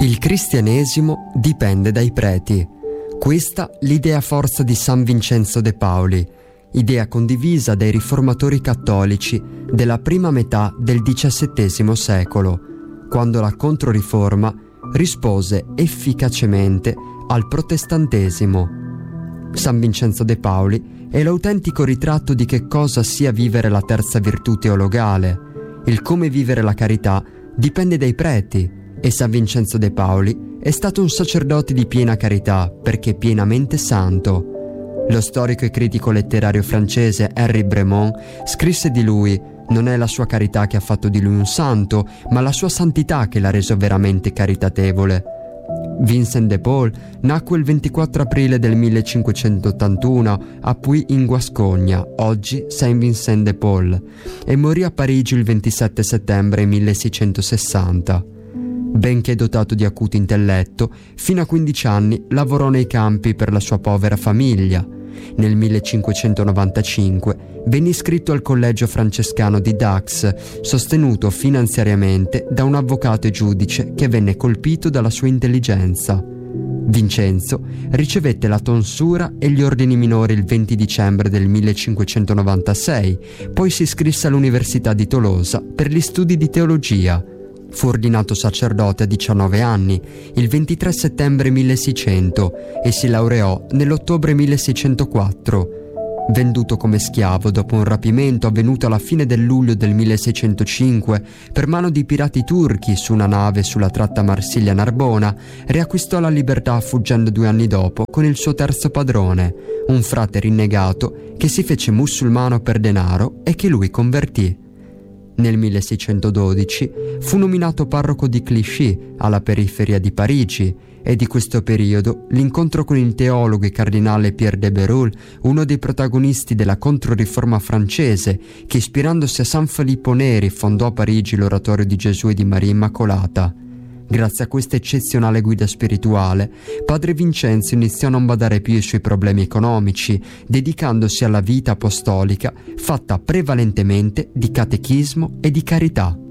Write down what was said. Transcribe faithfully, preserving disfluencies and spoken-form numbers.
Il cristianesimo dipende dai preti. Questa l'idea forza di San Vincenzo de Pauli, idea condivisa dai riformatori cattolici della prima metà del diciassettesimo secolo, quando la Controriforma rispose efficacemente al protestantesimo. San Vincenzo de Pauli è l'autentico ritratto di che cosa sia vivere la terza virtù teologale. Il come vivere la carità dipende dai preti, e San Vincenzo de Pauli è stato un sacerdote di piena carità perché pienamente santo. Lo storico e critico letterario francese Henri Bremont scrisse di lui: non è la sua carità che ha fatto di lui un santo, ma la sua santità che l'ha reso veramente caritatevole. Vincent de Paul nacque il ventiquattro aprile del millecinquecentottantuno a Puy in Guascogna, oggi Saint-Vincent-de-Paul, e morì a Parigi il ventisette settembre milleseicentosessanta. Benché dotato di acuto intelletto, fino a quindici anni lavorò nei campi per la sua povera famiglia. Nel millecinquecentonovantacinque venne iscritto al collegio francescano di Dax, sostenuto finanziariamente da un avvocato e giudice che venne colpito dalla sua intelligenza. Vincenzo ricevette la tonsura e gli ordini minori il venti dicembre del millecinquecentonovantasei, poi si iscrisse all'Università di Tolosa per gli studi di teologia. Fu ordinato sacerdote a diciannove anni, il ventitré settembre milleseicento, e si laureò nell'ottobre milleseicentoquattro. Venduto come schiavo dopo un rapimento avvenuto alla fine del luglio del milleseicentocinque per mano di pirati turchi su una nave sulla tratta Marsiglia-Narbona, riacquistò la libertà fuggendo due anni dopo con il suo terzo padrone, un frate rinnegato che si fece musulmano per denaro e che lui convertì. Nel milleseicentododici fu nominato parroco di Clichy, alla periferia di Parigi, e di questo periodo l'incontro con il teologo e cardinale Pierre de Bérulle, uno dei protagonisti della Controriforma francese, che ispirandosi a San Filippo Neri fondò a Parigi l'oratorio di Gesù e di Maria Immacolata. Grazie a questa eccezionale guida spirituale, padre Vincenzo iniziò a non badare più ai suoi problemi economici, dedicandosi alla vita apostolica fatta prevalentemente di catechismo e di carità.